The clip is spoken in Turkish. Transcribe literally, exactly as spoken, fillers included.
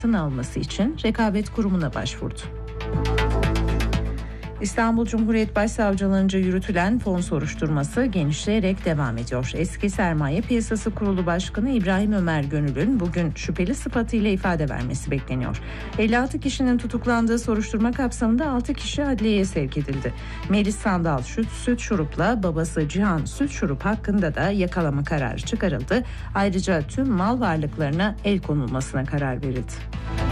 alması için Rekabet Kurumu'na başvurdu. İstanbul Cumhuriyet Başsavcılığınca yürütülen fon soruşturması genişleyerek devam ediyor. Eski Sermaye Piyasası Kurulu Başkanı İbrahim Ömer Gönül'ün bugün şüpheli sıfatıyla ifade vermesi bekleniyor. elli altı kişinin tutuklandığı soruşturma kapsamında altı kişi adliyeye sevk edildi. Melis Sandal Süt, Süt Şurup'la babası Cihan Süt Şurup hakkında da yakalama kararı çıkarıldı. Ayrıca tüm mal varlıklarına el konulmasına karar verildi.